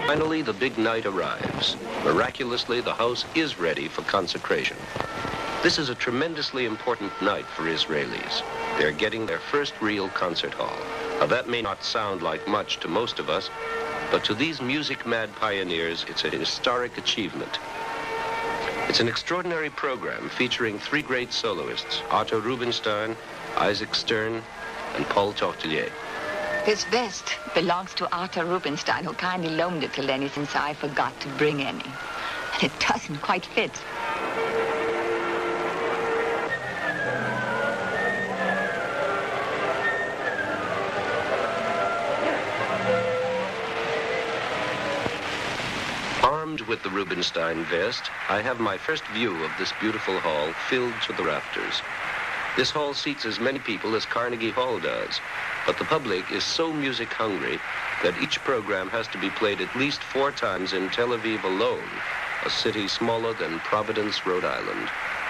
Finally, the big night arrives. Miraculously, the house is ready for consecration. This is a tremendously important night for Israelis. They're getting their first real concert hall. Now, that may not sound like much to most of us, but to these music-mad pioneers, it's a historic achievement. It's an extraordinary program featuring three great soloists, Otto Rubinstein, Isaac Stern, and Paul Tortelier. This vest belongs to Arthur Rubinstein, who kindly loaned it to Lenny since I forgot to bring any. And it doesn't quite fit. Armed with the Rubinstein vest, I have my first view of this beautiful hall filled to the rafters. This hall seats as many people as Carnegie Hall does, but the public is so music hungry that each program has to be played at least 4 times in Tel Aviv alone, a city smaller than Providence, Rhode Island.